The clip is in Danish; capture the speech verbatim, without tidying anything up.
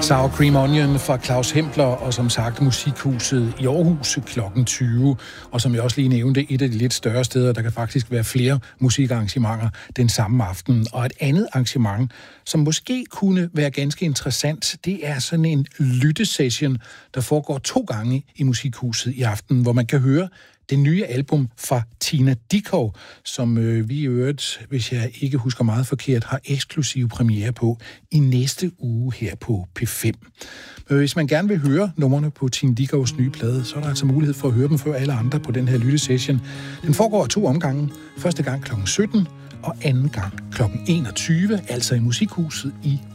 Sour Cream Onion fra Claus Hempler, og som sagt Musikhuset i Aarhus klokken tyve. Og som jeg også lige nævnte, et af de lidt større steder, der kan faktisk være flere musikarrangementer den samme aften. Og et andet arrangement, som måske kunne være ganske interessant, det er sådan en lyttesession, der foregår to gange i Musikhuset i aften, hvor man kan høre det nye album fra Tina Dickow, som øh, vi i øvrigt, hvis jeg ikke husker meget forkert, har eksklusiv premiere på i næste uge her på P fem. Men hvis man gerne vil høre numrene på Tina Dickows nye plade, så er der altså mulighed for at høre dem før alle andre på den her lyttesession. Den foregår to omgange. Første gang klokken sytten og anden gang klokken enogtyve, altså i Musikhuset i